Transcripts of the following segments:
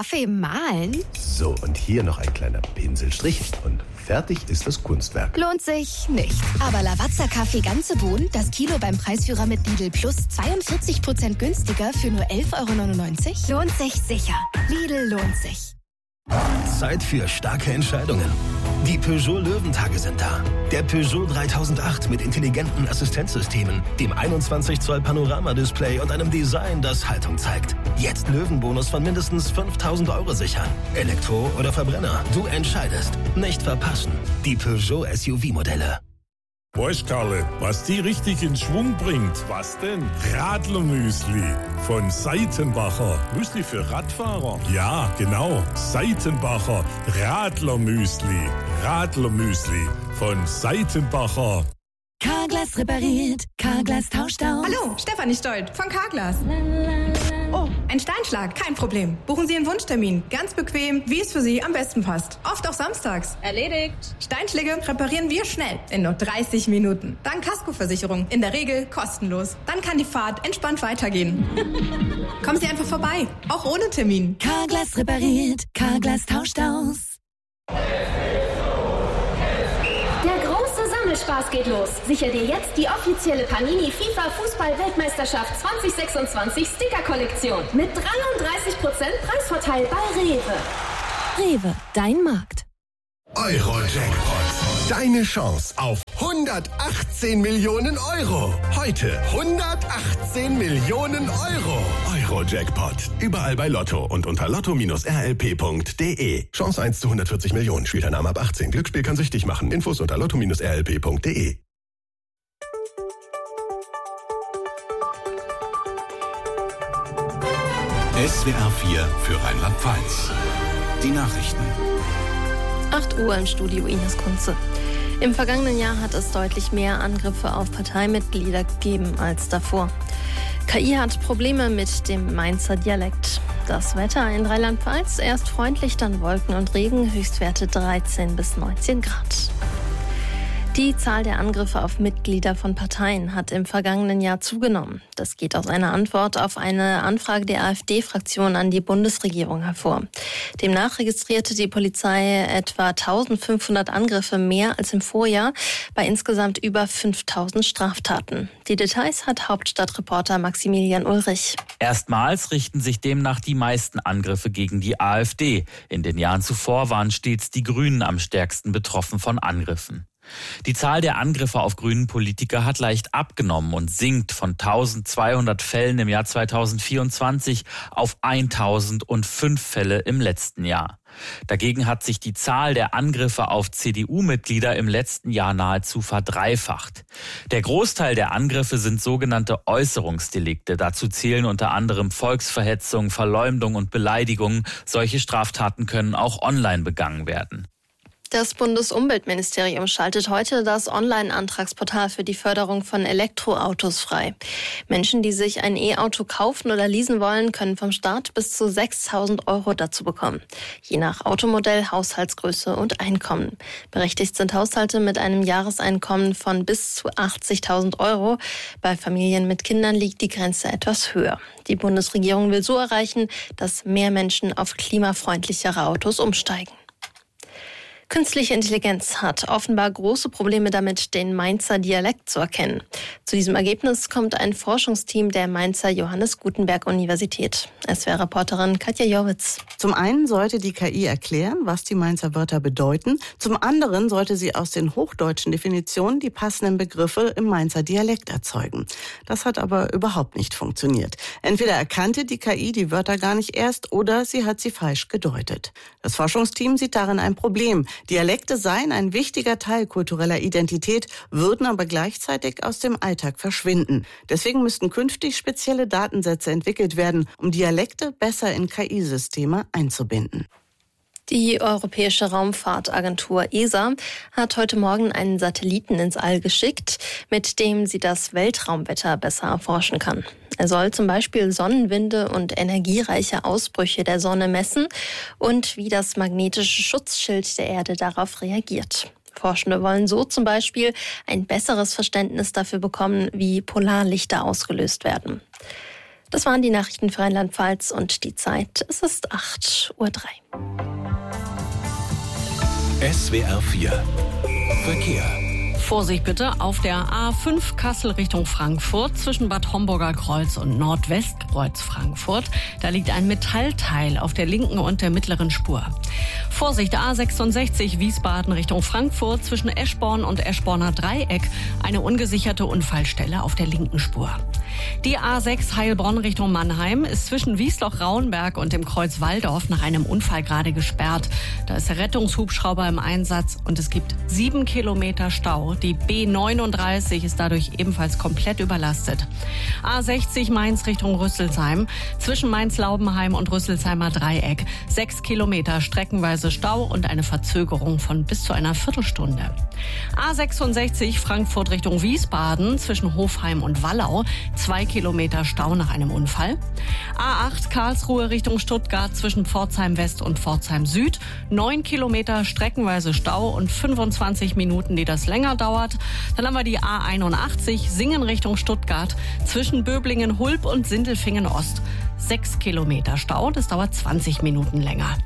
Kaffee mahlen? So, und hier noch ein kleiner Pinselstrich und fertig ist das Kunstwerk. Lohnt sich nicht. Aber Lavazza Kaffee ganze Bohnen, das Kilo beim Preisführer mit Lidl Plus 42% günstiger für nur 11,99 €? Lohnt sich sicher. Lidl lohnt sich. Zeit für starke Entscheidungen. Die Peugeot Löwentage sind da. Der Peugeot 3008 mit intelligenten Assistenzsystemen, dem 21 Zoll Panoramadisplay und einem Design, das Haltung zeigt. Jetzt Löwenbonus von mindestens 5.000 € sichern. Elektro oder Verbrenner, du entscheidest. Nicht verpassen. Die Peugeot SUV-Modelle. Weißt, Karle, was die richtig in Schwung bringt? Was denn? Radlermüsli von Seitenbacher. Müsli für Radfahrer. Ja, genau. Seitenbacher Radlermüsli. Radlermüsli von Seitenbacher. Carglass repariert, Carglass tauscht aus. Hallo, Stefanie Stolt von Carglass. Oh, ein Steinschlag, kein Problem. Buchen Sie einen Wunschtermin. Ganz bequem, wie es für Sie am besten passt. Oft auch samstags. Erledigt. Steinschläge reparieren wir schnell, in nur 30 Minuten. Dank Kaskoversicherung, in der Regel kostenlos. Dann kann die Fahrt entspannt weitergehen. Kommen Sie einfach vorbei, auch ohne Termin. Carglass repariert, Carglass tauscht aus. Spaß geht los. Sicher dir jetzt die offizielle Panini FIFA Fußball-Weltmeisterschaft 2026 Sticker-Kollektion mit 33% Preisvorteil bei Rewe. Rewe, dein Markt. Euro-Jackpot. Deine Chance auf 118 Millionen €. Heute 118 Millionen €. Euro-Jackpot. Überall bei Lotto und unter lotto-rlp.de. Chance 1 zu 140 Millionen. Spielteilnahme ab 18. Glücksspiel kann süchtig machen. Infos unter lotto-rlp.de. SWR 4 für Rheinland-Pfalz. Die Nachrichten. 8 Uhr im Studio Ines Kunze. Im vergangenen Jahr hat es deutlich mehr Angriffe auf Parteimitglieder gegeben als davor. KI hat Probleme mit dem Mainzer Dialekt. Das Wetter in Rheinland-Pfalz, erst freundlich, dann Wolken und Regen, Höchstwerte 13 bis 19 Grad. Die Zahl der Angriffe auf Mitglieder von Parteien hat im vergangenen Jahr zugenommen. Das geht aus einer Antwort auf eine Anfrage der AfD-Fraktion an die Bundesregierung hervor. Demnach registrierte die Polizei etwa 1.500 Angriffe mehr als im Vorjahr bei insgesamt über 5.000 Straftaten. Die Details hat Hauptstadtreporter Maximilian Ulrich. Erstmals richten sich demnach die meisten Angriffe gegen die AfD. In den Jahren zuvor waren stets die Grünen am stärksten betroffen von Angriffen. Die Zahl der Angriffe auf grünen Politiker hat leicht abgenommen und sinkt von 1.200 Fällen im Jahr 2024 auf 1.005 Fälle im letzten Jahr. Dagegen hat sich die Zahl der Angriffe auf CDU-Mitglieder im letzten Jahr nahezu verdreifacht. Der Großteil der Angriffe sind sogenannte Äußerungsdelikte. Dazu zählen unter anderem Volksverhetzung, Verleumdung und Beleidigung. Solche Straftaten können auch online begangen werden. Das Bundesumweltministerium schaltet heute das Online-Antragsportal für die Förderung von Elektroautos frei. Menschen, die sich ein E-Auto kaufen oder leasen wollen, können vom Start bis zu 6.000 € dazu bekommen. Je nach Automodell, Haushaltsgröße und Einkommen. Berechtigt sind Haushalte mit einem Jahreseinkommen von bis zu 80.000 €. Bei Familien mit Kindern liegt die Grenze etwas höher. Die Bundesregierung will so erreichen, dass mehr Menschen auf klimafreundlichere Autos umsteigen. Künstliche Intelligenz hat offenbar große Probleme damit, den Mainzer Dialekt zu erkennen. Zu diesem Ergebnis kommt ein Forschungsteam der Mainzer Johannes Gutenberg Universität. SWR-Reporterin Katja Jorwitz. Zum einen sollte die KI erklären, was die Mainzer Wörter bedeuten. Zum anderen sollte sie aus den hochdeutschen Definitionen die passenden Begriffe im Mainzer Dialekt erzeugen. Das hat aber überhaupt nicht funktioniert. Entweder erkannte die KI die Wörter gar nicht erst oder sie hat sie falsch gedeutet. Das Forschungsteam sieht darin ein Problem. Dialekte seien ein wichtiger Teil kultureller Identität, würden aber gleichzeitig aus dem Alltag verschwinden. Deswegen müssten künftig spezielle Datensätze entwickelt werden, um Dialekte besser in KI-Systeme einzubinden. Die Europäische Raumfahrtagentur ESA hat heute Morgen einen Satelliten ins All geschickt, mit dem sie das Weltraumwetter besser erforschen kann. Er soll zum Beispiel Sonnenwinde und energiereiche Ausbrüche der Sonne messen und wie das magnetische Schutzschild der Erde darauf reagiert. Forschende wollen so zum Beispiel ein besseres Verständnis dafür bekommen, wie Polarlichter ausgelöst werden. Das waren die Nachrichten für Rheinland-Pfalz und die Zeit. Es ist 8:03 Uhr. SWR 4 Verkehr. Vorsicht bitte auf der A5 Kassel Richtung Frankfurt zwischen Bad Homburger Kreuz und Nordwestkreuz Frankfurt. Da liegt ein Metallteil auf der linken und der mittleren Spur. Vorsicht A66 Wiesbaden Richtung Frankfurt zwischen Eschborn und Eschborner Dreieck. Eine ungesicherte Unfallstelle auf der linken Spur. Die A6 Heilbronn Richtung Mannheim ist zwischen Wiesloch-Rauenberg und dem Kreuz Walldorf nach einem Unfall gerade gesperrt. Da ist der Rettungshubschrauber im Einsatz und es gibt 7 Kilometer Stau. Die B39 ist dadurch ebenfalls komplett überlastet. A60 Mainz Richtung Rüsselsheim zwischen Mainz-Laubenheim und Rüsselsheimer Dreieck. 6 Kilometer streckenweise Stau und eine Verzögerung von bis zu einer Viertelstunde. A66 Frankfurt Richtung Wiesbaden zwischen Hofheim und Wallau. 2 Kilometer Stau nach einem Unfall. A8 Karlsruhe Richtung Stuttgart zwischen Pforzheim West und Pforzheim Süd. 9 Kilometer streckenweise Stau und 25 Minuten, die das länger dauert. Dann haben wir die A81 Singen Richtung Stuttgart zwischen Böblingen Hulb und Sindelfingen Ost. 6 Kilometer Stau, das dauert 20 Minuten länger.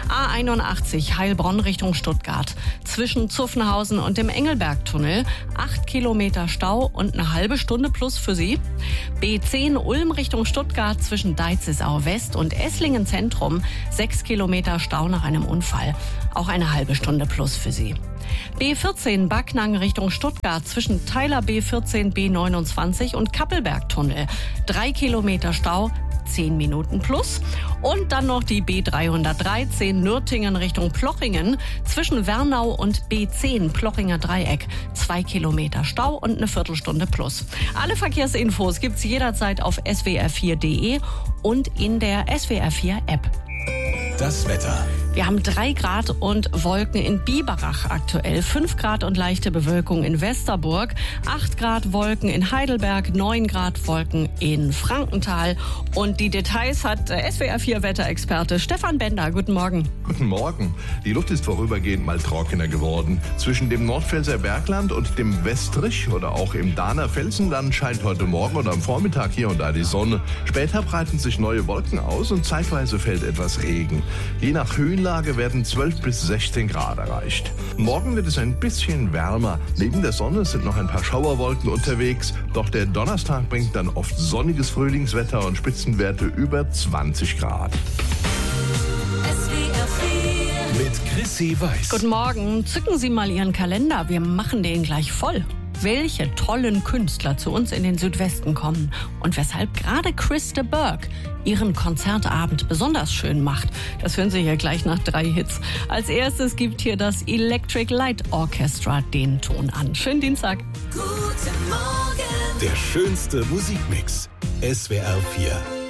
A81 Heilbronn Richtung Stuttgart zwischen Zuffenhausen und dem Engelbergtunnel. 8 Kilometer Stau und eine halbe Stunde plus für Sie. B10 Ulm Richtung Stuttgart zwischen Deizisau West und Esslingen Zentrum. 6 Kilometer Stau nach einem Unfall. Auch eine halbe Stunde plus für Sie. B14 Backnang Richtung Stuttgart zwischen Teiler B14 B29 und Kappelbergtunnel. 3 Kilometer Stau, 10 Minuten plus. Und dann noch die B313 Nürtingen Richtung Plochingen zwischen Wernau und B10 Plochinger Dreieck. 2 Kilometer Stau und eine Viertelstunde plus. Alle Verkehrsinfos gibt's jederzeit auf swr4.de und in der SWR4 App. Das Wetter. Wir haben 3 Grad und Wolken in Biberach aktuell, 5 Grad und leichte Bewölkung in Westerburg, 8 Grad Wolken in Heidelberg, 9 Grad Wolken in Frankenthal. Und die Details hat SWR4-Wetterexperte Stefan Bender. Guten Morgen. Guten Morgen. Die Luft ist vorübergehend mal trockener geworden. Zwischen dem Nordpfälzer Bergland und dem Westrich oder auch im Dahner Felsenland scheint heute Morgen oder am Vormittag hier und da die Sonne. Später breiten sich neue Wolken aus und zeitweise fällt etwas Regen. Je nach Höhenlage werden 12 bis 16 Grad erreicht. Morgen wird es ein bisschen wärmer. Neben der Sonne sind noch ein paar Schauerwolken unterwegs. Doch der Donnerstag bringt dann oft sonniges Frühlingswetter und Spitzenwerte über 20 Grad. Mit Chrissy Weiß. Guten Morgen. Zücken Sie mal Ihren Kalender. Wir machen den gleich voll. Welche tollen Künstler zu uns in den Südwesten kommen und weshalb gerade Chris de Burgh ihren Konzertabend besonders schön macht. Das hören Sie hier gleich nach 3 Hits. Als erstes gibt hier das Electric Light Orchestra den Ton an. Schönen Dienstag. Der schönste Musikmix. SWR 4.